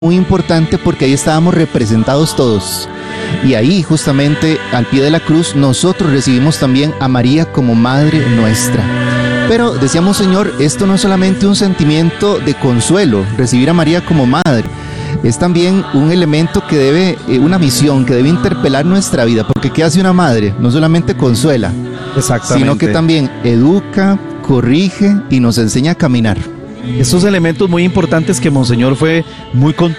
muy importante porque ahí estábamos representados todos. Y ahí justamente al pie de la cruz nosotros recibimos también a María como Madre nuestra. Pero decíamos, Señor, esto no es solamente un sentimiento de consuelo, recibir a María como Madre. Es también un elemento que debe, una misión que debe interpelar nuestra vida, porque ¿qué hace una madre? No solamente consuela, sino que también educa, corrige y nos enseña a caminar. Estos elementos muy importantes que Monseñor fue muy contundente